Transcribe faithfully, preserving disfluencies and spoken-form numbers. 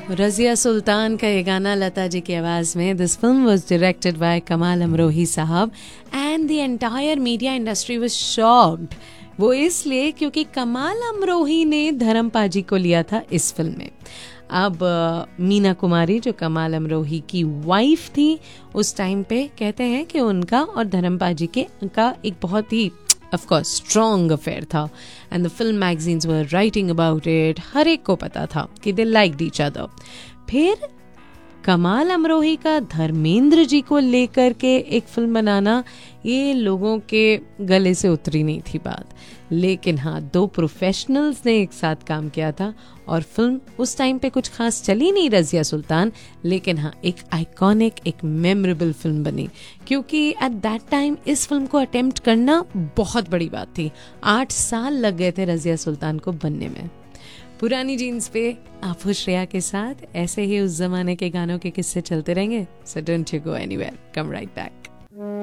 रज़िया सुल्तान का ये गाना लता जी की आवाज़ में. This film was directed by कमाल अमरोही साहब and the entire media industry was shocked. वो इसलिए क्योंकि कमाल अमरोही ने धर्म पाजी को लिया था इस फिल्म में. अब मीना कुमारी जो कमाल अमरोही की वाइफ थी उस टाइम पे, कहते हैं कि उनका और धर्म पाजी के का एक बहुत ही of course strong affair था and the film magazines were writing about it. हर एक को पता था कि they liked each other. फिर कमाल अमरोही का धर्मेंद्र जी को लेकर के एक फिल्म बनाना, ये लोगों के गले से उतरी नहीं थी बात. लेकिन हाँ, दो प्रोफेशनल्स ने एक साथ काम किया था और फिल्म उस टाइम पे कुछ खास चली नहीं रज़िया सुल्तान, लेकिन हाँ एक आइकॉनिक, एक मेमोरेबल फिल्म बनी. क्योंकि एट दैट टाइम इस फिल्म को अटेम्प्ट करना बहुत बड़ी बात थी. आठ साल लग गए थे रज़िया सुल्तान को बनने में. पुरानी जीन्स पे आप श्रेया के साथ ऐसे ही उस जमाने के गानों के किस्से चलते रहेंगे. So don't you go anywhere, come right back.